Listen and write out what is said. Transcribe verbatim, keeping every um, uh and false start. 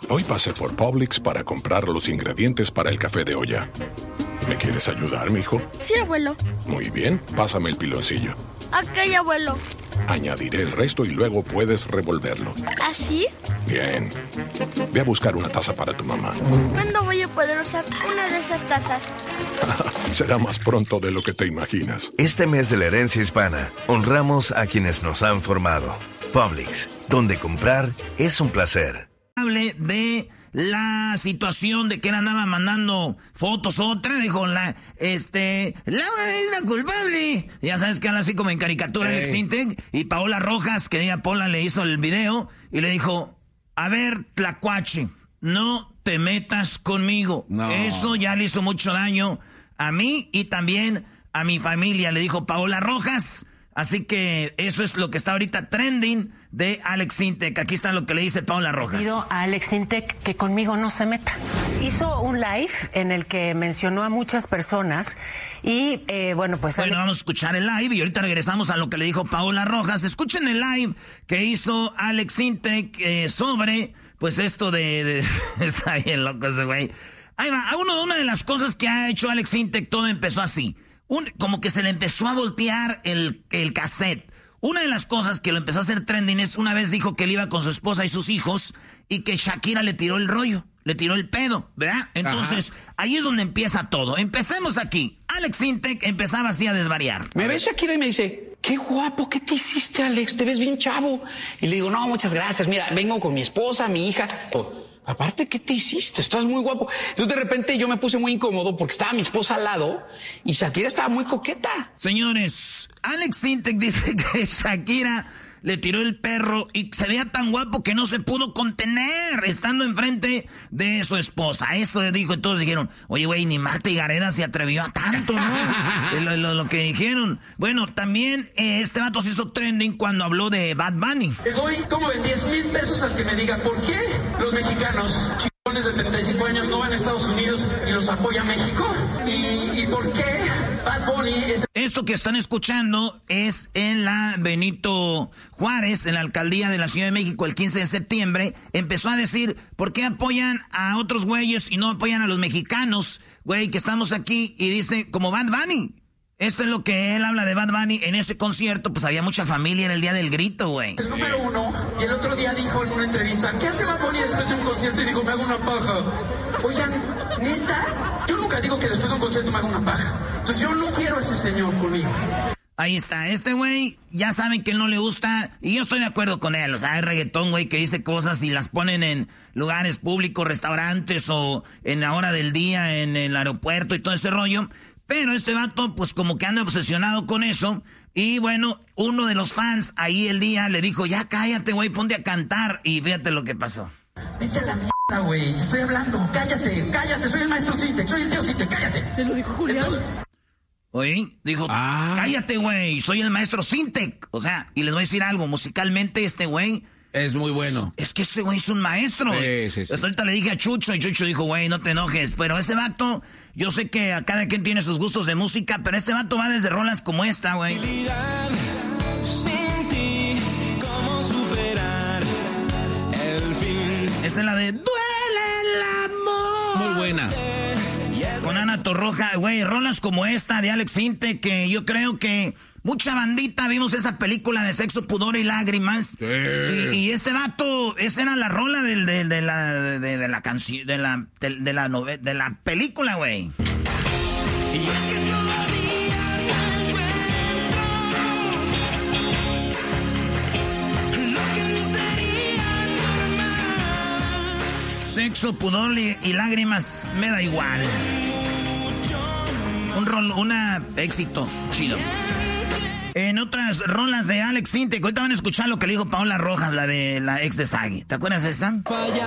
Hoy pasé por Publix para comprar los ingredientes para el café de olla. ¿Me quieres ayudar, mijo? Sí, abuelo. Muy bien, pásame el piloncillo. Ok, abuelo. Añadiré el resto y luego puedes revolverlo. ¿Así? Bien. Ve a buscar una taza para tu mamá. ¿Cuándo voy a poder usar una de esas tazas? Será más pronto de lo que te imaginas. Este mes de la herencia hispana, honramos a quienes nos han formado. Publix, donde comprar es un placer. Hable de la situación de que él andaba mandando fotos otra, dijo la, este, Laura es la culpable. Ya sabes que habla así como en caricatura, hey. Alex Intec, y Paola Rojas, que ella Paola le hizo el video y le dijo, a ver, Tlacuache, no te metas conmigo. No. Eso ya le hizo mucho daño a mí y también a mi familia, le dijo Paola Rojas. Así que eso es lo que está ahorita trending de Alex Intec. Aquí está lo que le dice Paola Rojas. Pido a Alex Intec que conmigo no se meta. Hizo un live en el que mencionó a muchas personas y, eh, bueno, pues... Bueno, vamos a escuchar el live y ahorita regresamos a lo que le dijo Paola Rojas. Escuchen el live que hizo Alex Intec eh, sobre, pues, esto de... de está bien loco ese güey. Ahí va, uno, una de las cosas que ha hecho Alex Intec, todo empezó así. Un, como que se le empezó a voltear el, el cassette. Una de las cosas que lo empezó a hacer trending es una vez dijo que él iba con su esposa y sus hijos y que Shakira le tiró el rollo, le tiró el pedo, ¿verdad? Entonces, ajá, ahí es donde empieza todo. Empecemos aquí. Alex Intec empezaba así a desvariar. Me ve Shakira y me dice, qué guapo, ¿qué te hiciste, Alex? Te ves bien chavo. Y le digo, no, muchas gracias. Mira, vengo con mi esposa, mi hija. Oh, aparte, ¿qué te hiciste? Estás muy guapo. Entonces, de repente, yo me puse muy incómodo porque estaba mi esposa al lado y Shakira estaba muy coqueta. Señores, Alex Intec dice que Shakira le tiró el perro y se veía tan guapo que no se pudo contener estando enfrente de su esposa. Eso dijo, y todos dijeron, oye, güey, ni Marta y Gareda se atrevió a tanto, ¿no? lo, lo, lo que dijeron. Bueno, también eh, este vato se hizo trending cuando habló de Bad Bunny. Le doy como en diez mil pesos al que me diga por qué los mexicanos chicones de treinta y cinco años no van a Estados Unidos y los apoya México. Y, y por qué Bad Bunny es... Esto que están escuchando es en la Benito Juárez, en la alcaldía de la Ciudad de México, el quince de septiembre. Empezó a decir, ¿por qué apoyan a otros güeyes y no apoyan a los mexicanos, güey, que estamos aquí? Y dice, como Bad Bunny. Esto es lo que él habla de Bad Bunny. En ese concierto, pues había mucha familia, era el día del grito, güey. El número uno, y el otro día dijo en una entrevista, ¿qué hace Bad Bunny después de un concierto? Y dijo, me hago una paja. Oigan, ¿neta? Yo nunca digo que después de un concierto me hago una paja. Entonces yo no quiero a ese señor conmigo. Ahí está, este güey, ya saben que él no le gusta, y yo estoy de acuerdo con él, o sea, hay reggaetón, güey, que dice cosas y las ponen en lugares públicos, restaurantes, o en la hora del día, en el aeropuerto y todo ese rollo, pero este vato, pues como que anda obsesionado con eso, y bueno, uno de los fans ahí el día le dijo, ya cállate, güey, ponte a cantar, y fíjate lo que pasó. Vete a la mierda, güey, te estoy hablando, cállate, cállate, soy el maestro Intec, soy el tío Intec, cállate. Se lo dijo Julián. Entonces, Oye, dijo, ah. cállate, güey, soy el maestro Intec. O sea, y les voy a decir algo, musicalmente este güey... Es muy bueno. Es que este güey es un maestro. Sí, sí, sí. Hasta ahorita le dije a Chucho y Chucho dijo, güey, no te enojes. Pero ese vato, yo sé que a cada quien tiene sus gustos de música, pero este vato va desde rolas como esta, güey. Sin ti, ¿cómo superar el fin? Esa es la de Duele el amor. Muy buena. Con Ana Torroja, güey, rolas como esta de Alex Intec, que yo creo que mucha bandita vimos esa película de Sexo, Pudor y Lágrimas. Sí. Y, y este vato, esa era la rola del, de, de la de, de la canción, de la de, de la nove, de la película, güey. Y es que todavía no encuentro lo que no sería normal. Sexo, Pudor y, y Lágrimas, me da igual. Un rol, una éxito chido. En otras rolas de Alex Intec, ahorita van a escuchar lo que le dijo Paola Rojas, la de la ex de Sagui. ¿Te acuerdas de esta?